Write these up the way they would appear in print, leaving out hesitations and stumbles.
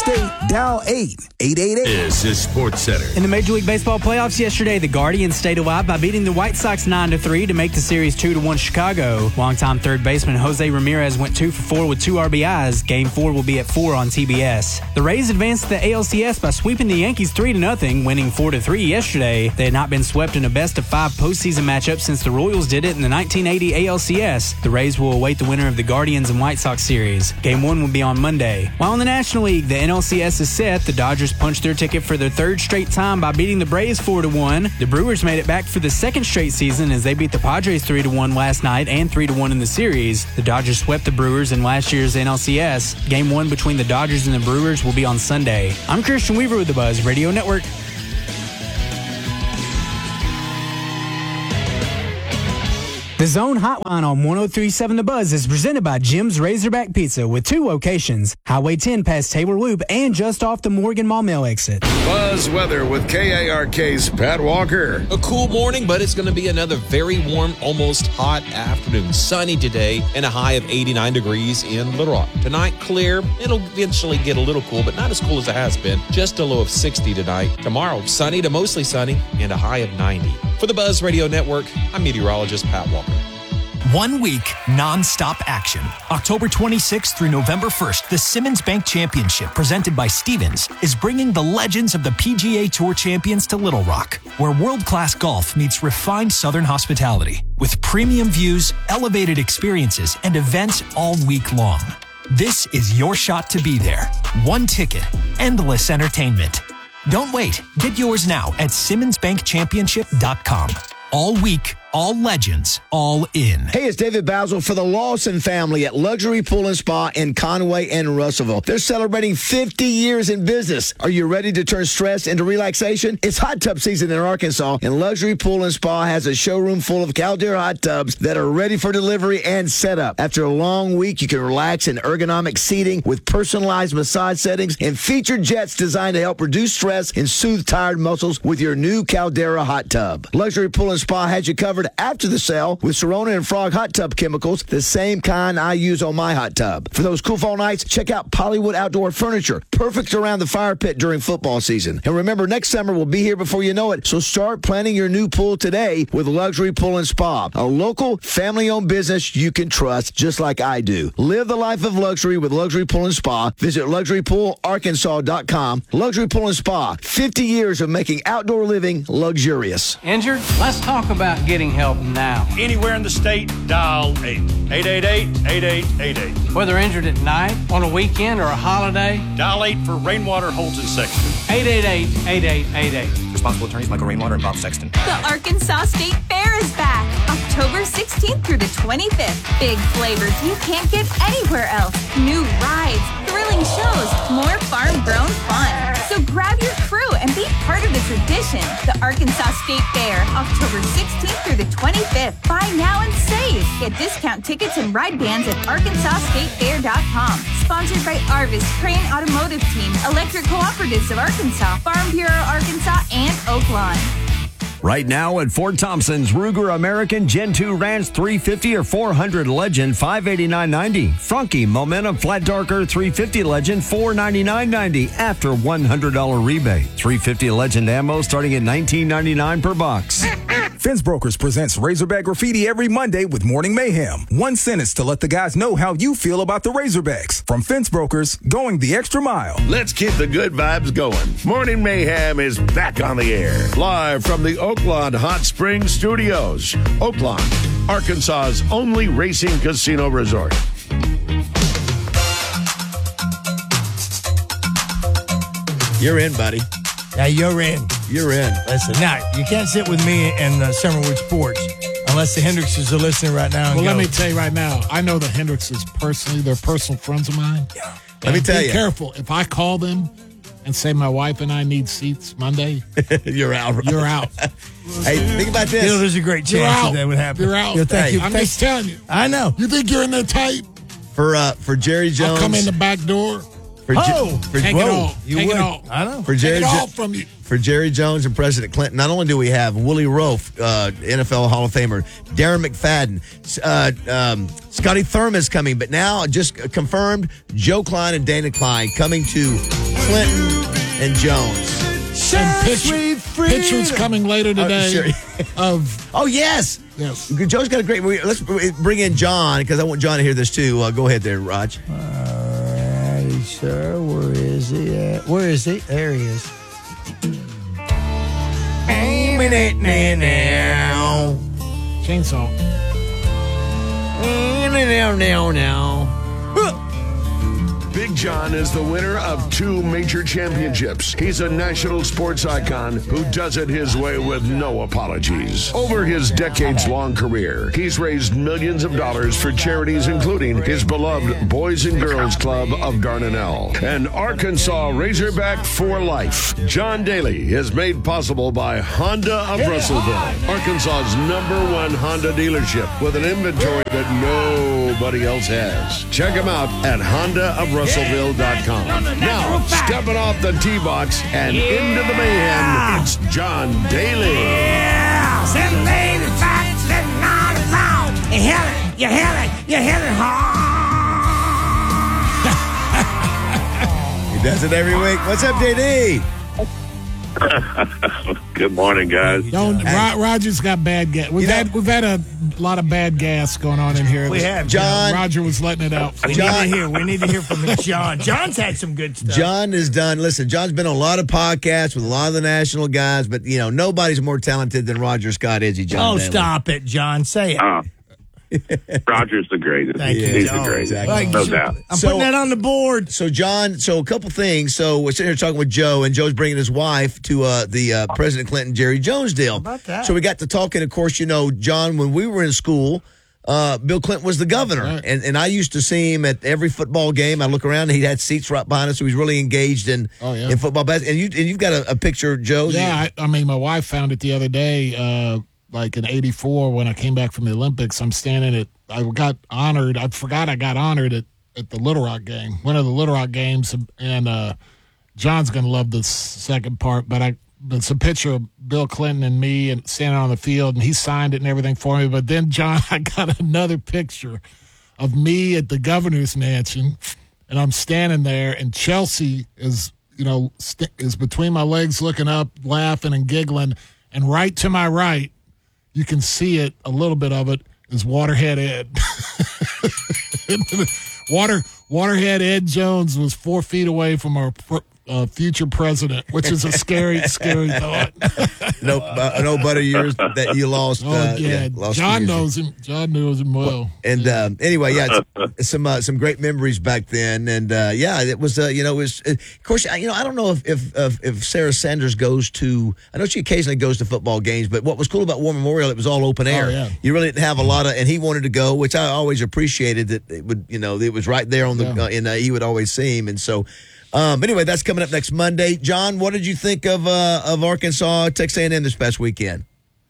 State, dial 888. This is Sports Center. In the Major League Baseball playoffs yesterday, the Guardians stayed alive by beating the White Sox 9-3 to make the series 2-1 Chicago. Longtime third baseman Jose Ramirez went 2 for 4 with 2 RBIs. Game 4 will be at 4 on TBS. The Rays advanced to the ALCS by sweeping the Yankees 3-0, winning 4-3 yesterday. They had not been swept in a best-of-5 postseason matchup since the Royals did it in the 1980 ALCS. The Rays will await the winner of the Guardians and White Sox series. Game 1 will be on Monday. While in the National League, the NLCS is set. The Dodgers punched their ticket for their third straight time by beating the Braves 4-1. The Brewers made it back for the second straight season as they beat the Padres 3-1 last night and 3-1 in the series. The Dodgers swept the Brewers in last year's NLCS. Game 1 between the Dodgers and the Brewers will be on Sunday. I'm Christian Weaver with the Buzz Radio Network. The Zone Hotline on 103.7 The Buzz is presented by Jim's Razorback Pizza with 2 locations, Highway 10 past Taylor Loop and just off the Morgan Maumelle exit. Buzz weather with KARK's Pat Walker. A cool morning, but it's going to be another very warm, almost hot afternoon. Sunny today and a high of 89 degrees in Little Rock. Tonight, clear. It'll eventually get a little cool, but not as cool as it has been. Just a low of 60 tonight. Tomorrow, sunny to mostly sunny and a high of 90. For the Buzz Radio Network, I'm meteorologist Pat Walker. 1 week, non-stop action. October 26th through November 1st, the Simmons Bank Championship, presented by Stevens, is bringing the legends of the PGA Tour champions to Little Rock, where world-class golf meets refined Southern hospitality, with premium views, elevated experiences, and events all week long. This is your shot to be there. 1 ticket, endless entertainment. Don't wait. Get yours now at SimmonsBankChampionship.com. All week, all legends, all in. Hey, it's David Basil for the Lawson family at Luxury Pool and Spa in Conway and Russellville. They're celebrating 50 years in business. Are you ready to turn stress into relaxation? It's hot tub season in Arkansas, and Luxury Pool and Spa has a showroom full of Caldera hot tubs that are ready for delivery and setup. After a long week, you can relax in ergonomic seating with personalized massage settings and featured jets designed to help reduce stress and soothe tired muscles with your new Caldera hot tub. Luxury Pool and Spa has you covered after the sale with Serona and Frog hot tub chemicals, the same kind I use on my hot tub. For those cool fall nights, check out Pollywood Outdoor Furniture, perfect around the fire pit during football season. And remember, next summer will be here before you know it, so start planning your new pool today with Luxury Pool and Spa, a local, family-owned business you can trust just like I do. Live the life of luxury with Luxury Pool and Spa. Visit LuxuryPoolArkansas.com. Luxury Pool and Spa, 50 years of making outdoor living luxurious. Injured? Let's talk about getting help now. Anywhere in the state, dial 888-8888. Whether injured at night, on a weekend, or a holiday, Dial 8 for Rainwater Holds and Sexton. 888-8888. Responsible attorneys Michael Rainwater and Bob Sexton. The Arkansas State Fair is back, October 16th through the 25th. Big flavors you can't get anywhere else. New rides, thrilling shows, more farm-grown fun. So grab your crew and be part of the tradition. The Arkansas State Fair, October 16th through the 25th. Buy now and save. Get discount tickets and ride bands at ArkansasStateFair.com. Sponsored by Arvis, Crane Automotive Team, Electric Cooperatives of Arkansas, Farm Bureau Arkansas, and Oaklawn. Right now at Fort Thompson's, Ruger American Gen 2 Ranch 350 or 400 Legend $589.90. Funky Momentum Flat Darker 350 Legend $499.90 after $100 rebate. 350 Legend ammo starting at $19.99 per box. Fence Brokers presents Razorback Graffiti every Monday with Morning Mayhem. 1 sentence to let the guys know how you feel about the Razorbacks. From Fence Brokers, going the extra mile. Let's keep the good vibes going. Morning Mayhem is back on the air. Live from the Oaklawn Hot Springs Studios. Oaklawn, Arkansas's only racing casino resort. You're in, buddy. Yeah, you're in. You're in. Listen, now, you can't sit with me and Summerwood Sports unless the Hendrickses are listening right now. Well, let me tell you right now, I know the Hendrickses personally. They're personal friends of mine. Yeah. Let me tell you. Be careful. If I call them and say my wife and I need seats Monday, you're out. Right? You're out. Hey, think about this. You know, there's a great chance that would happen. You're out. I'm just telling you. I know. You think you're in there tight? For Jerry Jones. I'll come in the back door. Take it all. Take it all. I know. For Jerry Take it all from you. For Jerry Jones and President Clinton, not only do we have Willie Roaf, NFL Hall of Famer, Darren McFadden, Scotty Thurman's coming, but now just confirmed Joe Klein and Dana Klein coming to Clinton, and Jones. And pictures coming later today Oh, yes. Yes. Joe's got a great... Let's bring in John, because I want John to hear this, too. Go ahead there, Raj. All right, sir. Where is he at? Where is he? There he is. Aiming it now. Chainsaw. Now. Big John is the winner of 2 major championships. He's a national sports icon who does it his way with no apologies. Over his decades-long career, he's raised millions of dollars for charities including his beloved Boys and Girls Club of Dardanelle and Arkansas Razorback for Life. John Daly is made possible by Honda of Russellville, Arkansas's #1 Honda dealership with an inventory that nobody else has. Check him out at HondaofRussellville.com. Now, stepping off the tee box and into the mayhem, it's John Daly. Yeah! Sitting lady back, sitting on the lawn. You hit it hard. He does it every week. What's up, JD? Good morning, guys. Roger's got bad gas. We've had a lot of bad gas going on in here. We have. John. Roger was letting it out. We need to hear from John. John's had some good stuff. John is done. Listen, John's been on a lot of podcasts with a lot of the national guys, but, nobody's more talented than Roger Scott, is he, John? Oh, stop it, John. Say it. Roger's the greatest. Thank you. He's the greatest. Exactly. No doubt. I'm putting that on the board. So, John, a couple things. So, we're sitting here talking with Joe, and Joe's bringing his wife to the President Clinton, Jerry Jones deal. How about that? So, we got to talking, of course, John, when we were in school, Bill Clinton was the governor. Right. And I used to see him at every football game. I look around, and he had seats right behind us, so he's really engaged in football. And you've got a picture, Joe. Yeah, I mean, my wife found it the other day, like in '84 when I came back from the Olympics. I'm standing I got honored. I forgot I got honored at the Little Rock game, one of the Little Rock games. And John's going to love this second part, but it's a picture of Bill Clinton and me and standing on the field, and he signed it and everything for me. But then, John, I got another picture of me at the governor's mansion, and I'm standing there, and Chelsea is between my legs looking up, laughing and giggling, and right to my right, you can see it, a little bit of it, is Waterhead Ed. Waterhead Ed Jones was 4 feet away from our future president, which is a scary thought. No buddy of yours that you lost. Lost John knows him. John knows him well. And anyway, some great memories back then. And it was it was of course I don't know if Sarah Sanders goes to. I know she occasionally goes to football games, but what was cool about War Memorial, it was all open air. Oh, yeah. You really didn't have a lot of, and he wanted to go, which I always appreciated. That it would it was right there on the and he would always see him, and so. Anyway, that's coming up next Monday. John, what did you think of Arkansas, Texas A&M this past weekend?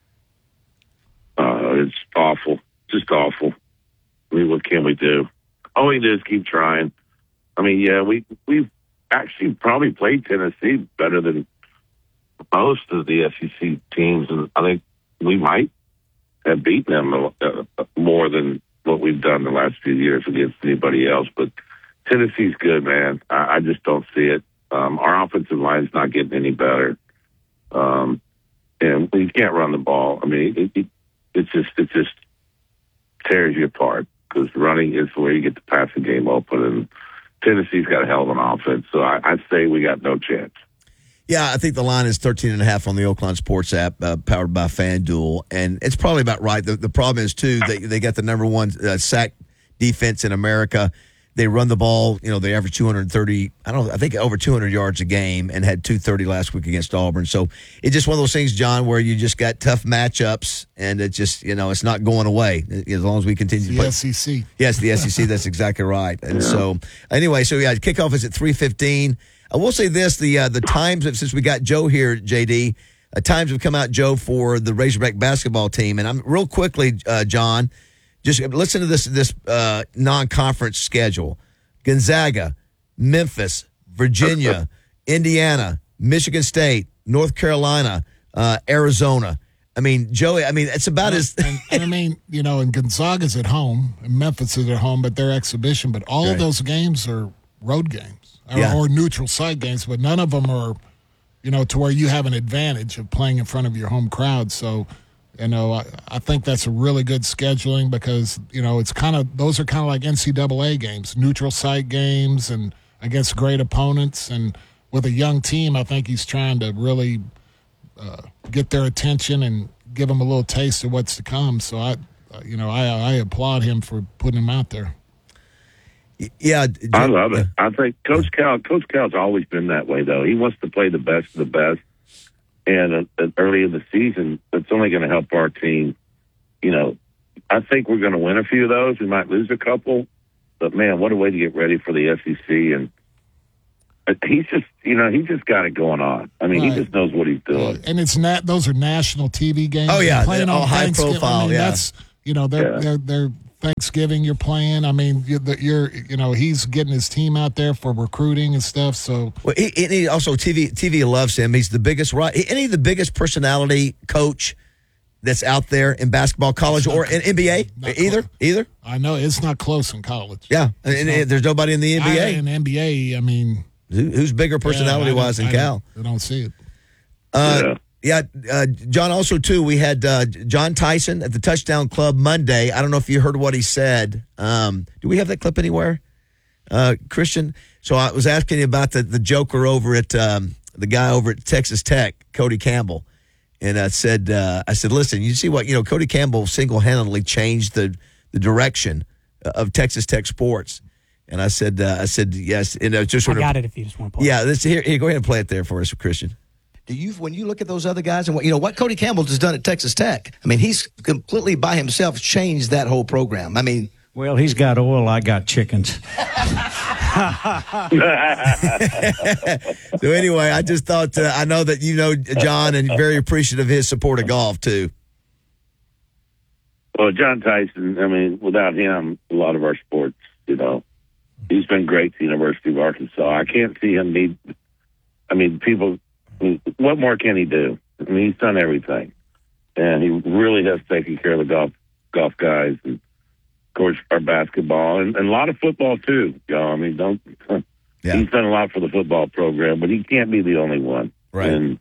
It's awful. Just awful. I mean, what can we do? All we do is keep trying. I mean, we've actually probably played Tennessee better than most of the SEC teams, and I think we might have beaten them more than what we've done the last few years against anybody else, but Tennessee's good, man. I just don't see it. Our offensive line's not getting any better. And you can't run the ball. I mean, it just tears you apart because running is where you get the passing game open. And Tennessee's got a hell of an offense. So I'd say we got no chance. Yeah, I think the line is 13.5 on the Oakland Sports app, powered by FanDuel. And it's probably about right. The problem is, too, they got the #1 sack defense in America. They run the ball, they average 230, I think over 200 yards a game, and had 230 last week against Auburn. So it's just one of those things, John, where you just got tough matchups, and it just, it's not going away as long as we continue to play. The SEC. Yes, the SEC, that's exactly right. And so, anyway, kickoff is at 3:15. I will say this, the times, since we got Joe here, JD, times have come out, Joe, for the Razorback basketball team. And I'm real quickly, John, just listen to this non-conference schedule. Gonzaga, Memphis, Virginia, Indiana, Michigan State, North Carolina, Arizona. I mean, Joey, it's about as... and and Gonzaga's at home, and Memphis is at home, but they're exhibition. But all of those games are road games. or neutral site games, but none of them are, to where you have an advantage of playing in front of your home crowd. So, I think that's a really good scheduling because, those are kind of like NCAA games, neutral site games and against great opponents. And with a young team, I think he's trying to really get their attention and give them a little taste of what's to come. So I applaud him for putting him out there. Yeah, I love it. I think Coach Cal's always been that way, though. He wants to play the best of the best. And early in the season, it's only going to help our team. I think we're going to win a few of those. We might lose a couple. But, man, what a way to get ready for the SEC. And he's just got it going on. I mean, He just knows what he's doing. And those are national TV games. Oh, yeah. Playing all on high profile, That's, they're Thanksgiving you're playing. I mean, he's getting his team out there for recruiting and stuff. So, well, he also TV loves him. He's the biggest, the biggest personality coach that's out there in basketball, college or in NBA. Either. I know it's not close in college. Yeah, and there's nobody in the NBA. In the NBA, I mean, who's bigger personality wise than Cal? I don't see it. Yeah, John, also, too, we had John Tyson at the Touchdown Club Monday. I don't know if you heard what he said. Do we have that clip anywhere, Christian? So I was asking you about the joker over at the guy over at Texas Tech, Cody Campbell. And I said, listen, you see what, Cody Campbell single-handedly changed the direction of Texas Tech sports. And I said, yes. And just I got it if you just want to play it. Yeah, here, go ahead and play it there for us, Christian. When you look at those other guys and what Cody Campbell has done at Texas Tech, I mean, he's completely by himself changed that whole program. I mean, well, he's got oil, I got chickens. So anyway, I just thought I know that John and very appreciative of his support of golf too. Well, John Tyson, I mean, without him, a lot of our sports, he's been great at the University of Arkansas. I can't see him need. I mean, people. What more can he do? I mean, he's done everything, and he really has taken care of the golf guys, and of course our basketball and a lot of football too. I mean, he's done a lot for the football program, but he can't be the only one. Right. And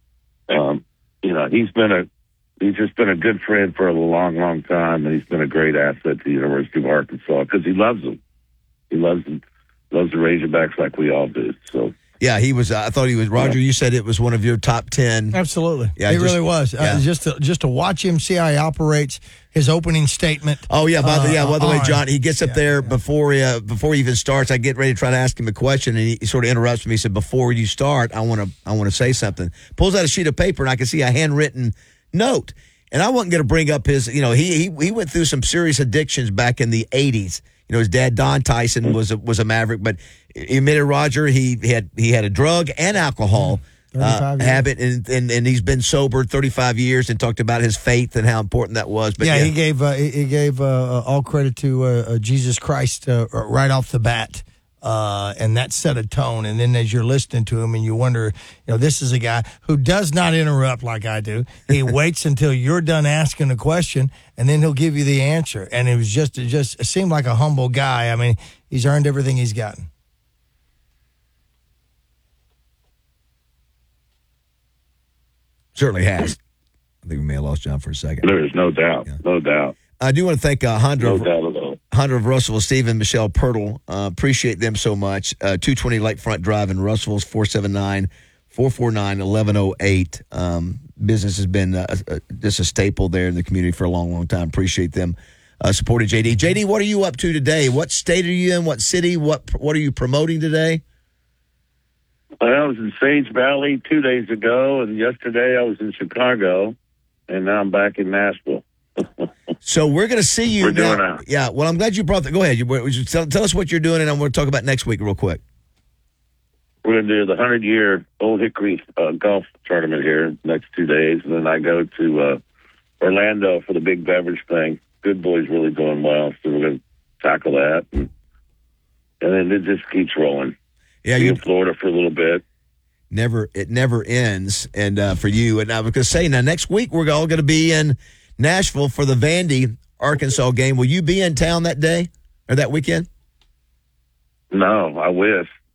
he's just been a good friend for a long, long time, and he's been a great asset to the University of Arkansas because he loves them. He loves the Razorbacks like we all do. So. Yeah, he was. I thought he was. Roger, you said it was one of your top 10. Absolutely. Yeah, it really was. Yeah. Just to watch him, see how he operates, his opening statement. Oh yeah. By the way, John, he gets up there before he even starts. I get ready to try to ask him a question, and he sort of interrupts me. He said, "Before you start, I want to say something." Pulls out a sheet of paper, and I can see a handwritten note. And I wasn't going to bring up his. He went through some serious addictions back in the 80s. His dad, Don Tyson, was a Maverick, but he admitted, Roger, he had a drug and alcohol habit, and he's been sober 35 years, and talked about his faith and how important that was. But he gave all credit to Jesus Christ right off the bat. And that set a tone. And then as you're listening to him and you wonder, this is a guy who does not interrupt like I do. He waits until you're done asking a question, and then he'll give you the answer. And it just seemed like a humble guy. I mean, he's earned everything he's gotten. Certainly has. I think we may have lost John for a second. There is no doubt. Yeah. No doubt. I do want to thank Hunter of Russellville, Stephen, Michelle Pirtle. Appreciate them so much. 220 Lakefront Drive in Russellville, 479-449-1108. Business has been just a staple there in the community for a long, long time. Appreciate them supporting JD. JD, what are you up to today? What state are you in? What city? What are you promoting today? I was in Sage Valley 2 days ago, and yesterday I was in Chicago, and now I'm back in Nashville. So we're going to see you. We're doing that. Yeah, well, I'm glad you brought that. Go ahead. Tell us what you're doing, and I'm going to talk about next week real quick. We're going to do the 100-year Old Hickory golf tournament here next 2 days, and then I go to Orlando for the big beverage thing. Good Boy's really doing well, so we're going to tackle that, and then it just keeps rolling. Yeah, you're in Florida for a little bit. It never ends, and for you. And I was going to say, now next week we're all going to be in Nashville for the Vandy Arkansas game. Will you be in town that day or that weekend? No, I wish.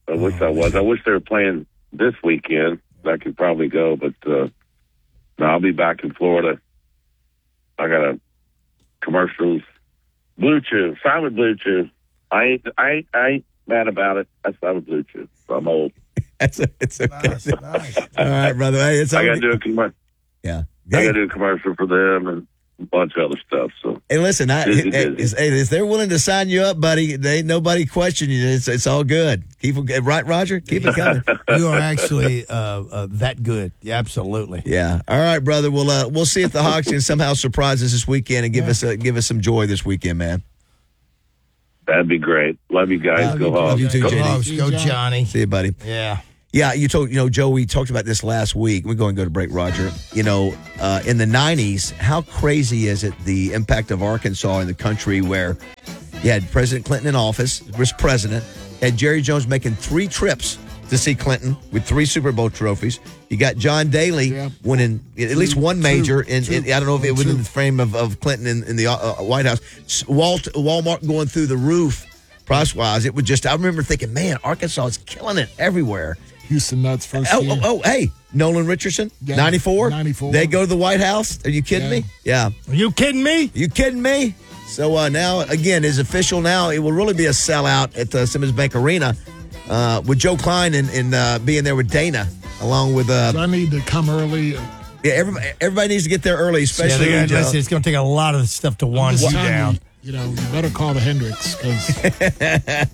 I wish I was. I wish they were playing this weekend. I could probably go, but no, I'll be back in Florida. I got a commercials. Blue Chew, Simon Blue Chew. I ain't mad about it. I Simon Blue Chew. I'm old. It's okay. Nice. All right, brother. Hey, I got to do a commercial. Yeah, I got to do a commercial for them and a bunch of other stuff. So, hey, listen, if they're willing to sign you up, buddy, they ain't nobody questioning you. It's all good. Keep it right, Roger. Keep it coming. You are actually that good. Yeah, absolutely. Yeah. All right, brother. We'll see if the Hawks can somehow surprise us this weekend and give us some joy this weekend, man. That'd be great. Love you guys. Go Hawks. Love you too, Go JD. Hawks. Go Johnny. See you, buddy. Yeah. Yeah, Joe, we talked about this last week. We're going to go to break, Roger. In the 90s, how crazy is it, the impact of Arkansas in the country, where you had President Clinton in office, was president, had Jerry Jones making 3 trips to see Clinton with 3 Super Bowl trophies. You got John Daly winning at least one major. I don't know if it was in the frame of Clinton in the White House. Walmart going through the roof price-wise. It was just, I remember thinking, man, Arkansas is killing it everywhere. Houston Nuts first year. Hey, Nolan Richardson, 94. They go to the White House. Are you kidding me? Yeah. Are you kidding me? You kidding me? So now, again, is official now. It will really be a sellout at the Simmons Bank Arena with Joe Klein and being there with Dana, along with. So I need to come early. Yeah, everybody needs to get there early, especially. It's going to take a lot of stuff to wind you down. You better call the Hendricks because.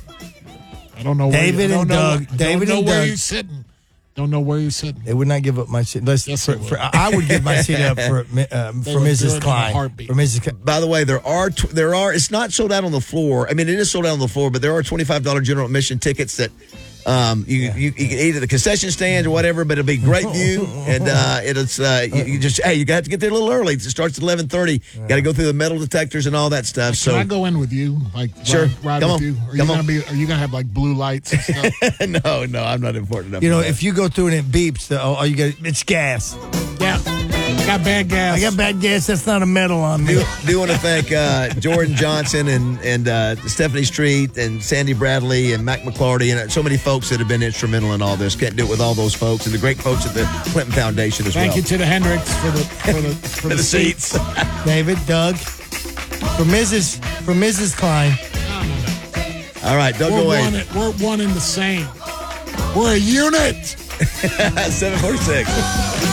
I don't know. David and Doug. Where you're sitting. Don't know where you're sitting. They would not give up my seat. I would give my seat up for Mrs. Klein. For Mrs. By the way, there are. It's not sold out on the floor. I mean, it is sold out on the floor, but there are $25 general admission tickets that. You can eat at the concession stand or whatever, but it'll be great view, and you got to get there a little early. It starts at 11:30. Got to go through the metal detectors and all that stuff. Can I go in with you? Like, sure, ride with you. Are you gonna have like blue lights and stuff? No, I'm not important enough. If you go through and it beeps, it's gas. Yeah. I got bad gas. I got bad gas. That's not a medal on me. Do want to thank Jordan Johnson and Stephanie Street and Sandy Bradley and Mac McClarty and so many folks that have been instrumental in all this. Can't do it with all those folks and the great folks at the Clinton Foundation as well. Thank you to the Hendricks for the seats. David, Doug, for Mrs. Klein. All right, Doug, go away. We're one and the same. We're a unit. 746.